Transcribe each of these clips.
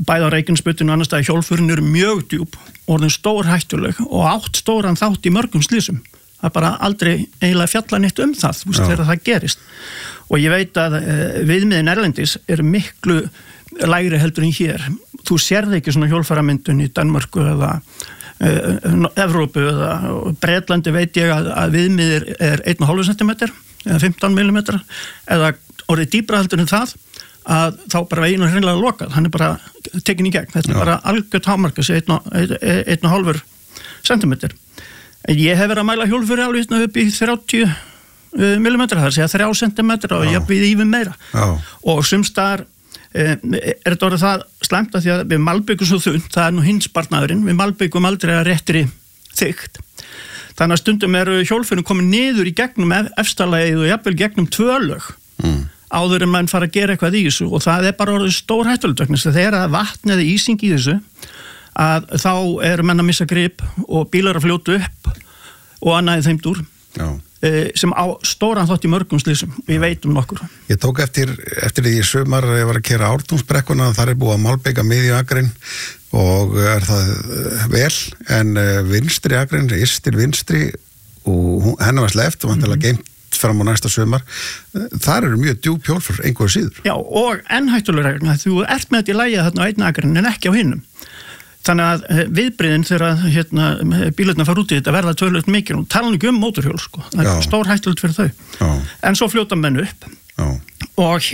bæði á Reykjanesbrautinni og annars staðar hjólförin eru mjög djúp, orðin stór hættuleg og átt stóran þátt í mörgum slysum. Það bara aldrei eiginlega fjalla neitt það, þegar það gerist. Og ég veit að viðmiðin erlendis eru miklu lægri heldur en hér. Þú sérð ekki svona hjólfaramyndun í Danmörku eða Evrópu eða Bretlandi veit ég að viðmiðir er 1,5 cm eða 15 mm eða orðið dýpra heldur en það að þá bara veginn hreinlega lokað, hann bara tekin í gegn, þetta bara algjört hámark þessi 1,5 cm. Ég hef verið að mæla hjólföri alveg upp í 30 mm, það segja 3 cm og ég við yfir meira. Og sumstaðar þetta orðið það slæmt að því að við malbyggum svo þunnt, það nú hins sparnaðurinn, við malbyggum aldrei að réttri þykkt. Þannig að stundum eru hjólförin komin niður í gegnum efstalagið og jafnvel gegnum 2 lög. Áður en mann fara að gera eitthvað í þessu og það bara orðið stór hættulegt þegar það vatn eða ísing í þessu að þá eru menn að missa grip og bílar að fljóta upp og annað í þeim dúr sem á stóran þátt í mörgum slysum og ég veit nokkur. Ég tók eftir því í sumar ég var að keyra Ártúnsbrekkuna, þar búið að malbika miðjuakrein og það vel en vinstri akrein, yrstir vinstri og hennar var sleppt og vantilega geimt fram á næsta sumar, þar eru mjög djúp hjólför, einhverju síður. Já, og enn hættulegur, þú ert með þetta í lagi þarna á einn akrein en ekki á hinnum. Þannig að viðbrigðin þegar bílarnir fara út í þetta verða töluvert mikil og tala ekki mótorhjól, sko. Það er stór hættulegt fyrir þau. En svo fljóta menn upp. Og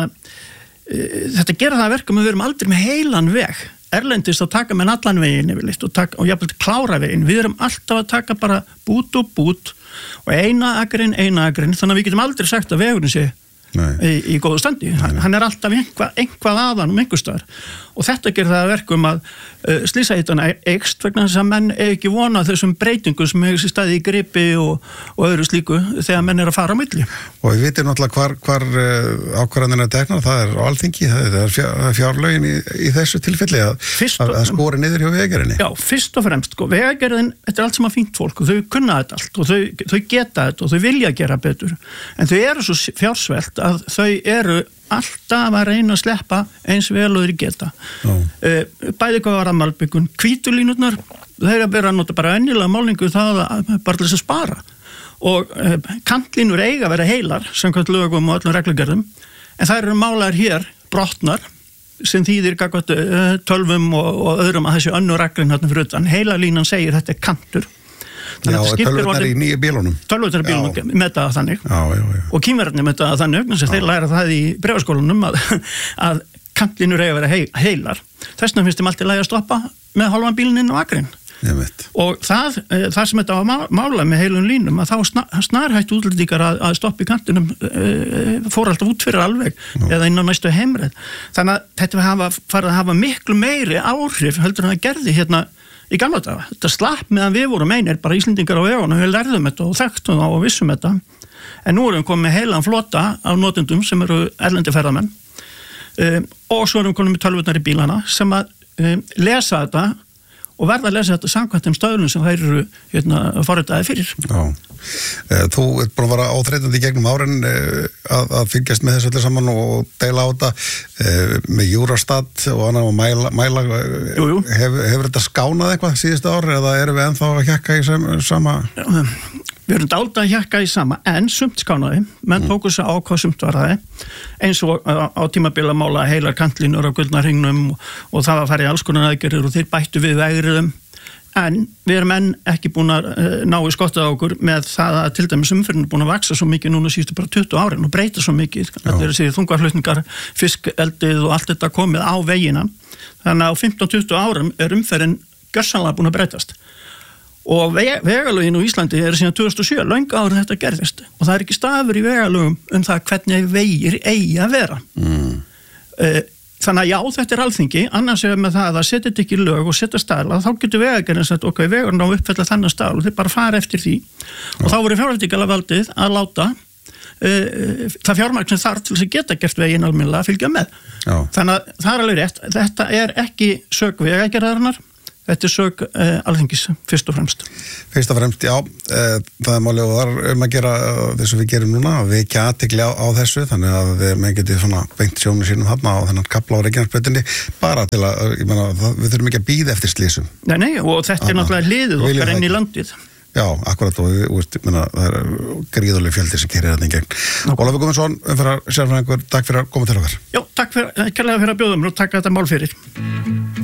þetta gera það verkum að við erum aldrei með heilan veg. Erlendist að taka með allan veginn yfirleitt og jafnvel klára veginn. Við erum alltaf að taka bara bút og eina akrein, þannig að við getum aldrei sagt að vegurinn sé í góðu standi. Hann er alltaf einhvað aðan einhver staðar og þetta gerir það að verkum að slysahættan eykst vegna þess að menn ekki vona þessum breytingum sem hefur sér staði í gripi og öðru slíku þegar menn er að fara á milli. Og við vitum náttúrulega hvar ákvarðanir er teknar, það er á Alþingi, það er fjárlögin í þessu tilfelli að skori niður hjá Vegagerðinni. Já, fyrst og fremst, Vegagerðin, þetta er allt sem að fínt fólk og þau kunna þetta allt og þau geta þetta og þau vilja gera betur, en þau eru svo fjársvelt að þau eru alltaf að reyna að sleppa eins vel og þeir geta. Bæði hvað var að malbyggun, hvítulínurnar, þeir að vera að nota bara önnilega málingu það að bara til þess að spara. Og kantlínur eiga að vera heilar, samkvæmt lögum og öllum reglugerðum, en þær eru málaðar hér brotnar, sem þýðir gagnvart tölvum og öðrum að þessi önnur reglun hérna fyrir utan. Heila línan segir þetta er kantur. Já, tölvurnar í nýju bílunum. Tölvurnar í bílunum meta það þannig. Og kínverðarnir meta það þannig, þess að þeir læra það í bréfaskólanum að kantlínur eiga að vera heilar. Þess vegna finnst þeim alltaf lægi að stoppa með hálfan bílinn inn á akrein. Og það sem þetta var mála með heilum línum, að þá snarhættu útlendingar að stoppa í kantinum fór alltaf út fyrir alveg eða inn á næstu heimreið. Þannig að þetta farið að hafa miklu meiri áhrif heldur en það gerði hérna í gamla daga. Þetta slapp meðan við vorum einir, bara Íslendingar á vegunum, við lærðum þetta og þekktum það og vissum þetta. En nú erum við komið með heilan flota af notendum sem eru erlendi ferðamenn og svo erum við komið með tölvurnar í bílana sem að lesa þetta og verða að lesa þetta samkvæmt þeim stöðlum sem þær eru forritaði fyrir. Þú ert búin að vera áþreytandi gegnum árin að fylgjast með þessu öllu saman og deila á þetta með Eurostat og annað og mæla. Hefur þetta skánað eitthvað síðustu ár eða erum við ennþá að hjakka í sama? Við erum dálítið að hjakka í sama, en sumt skánaði, menn tóku sig á hvað sumt var það, eins og á tímabili að mála heilar kantlínur á gullnarhingnum og það var að fara í alls konar aðgerðir og þeir bættu við vegriðum, en við erum enn ekki búin að ná í skottið á okkur með það að til dæmis umferðin er búin að vaksa svo mikið núna síðustu bara 20 árin og breyta svo mikið, allir þessi þungarflutningar, fiskeldið og allt þetta komið á vegina, þannig að á 15-20 árum er umferðin gjörsamlega búin að breytast. Og vegalögin á Íslandi er síðan 2007, löngu áður þetta gerðist og það er ekki stafur í vegalögum það hvernig vegir eigi að vera. Þannig að já, þetta er Alþingi, annars er með það að setja þetta ekki í lög og setja staðla, þá getur Vegagerðin sagt, vegurinn á að uppfella þennan staðl og þeir bara fara eftir því og þá voru fjárveitingavaldið að láta það fjármagn sem þarf til þess að geta gert veginn almennilega að fylgja með. Þannig að það er alveg rétt, þetta er ekki sök Vegagerðarinnar. Þetta er sög Alþingis, fyrst og fremst. Fyrst og fremst, já, það er máli og það er að gera þess að við gerum núna, að við ekki athygli á þessu, þannig að við getið svona beint sjónu sínum þarna á þennan kapla á Reykjanesbrautinni, bara til að, ég meina, við þurfum ekki að bíða eftir slysum. Nei, og þetta er náttúrulega liðið okkar inn í landið. Já, akkurat, og það er gríðarleg fjöldi sem gerir þetta í gegn. Ólafur Guðmundsson, umferðarsérfræðingur, takk fyrir að koma til okkar. Já, takk kærlega fyrir að bjóða mér og takk þetta mál fyrir.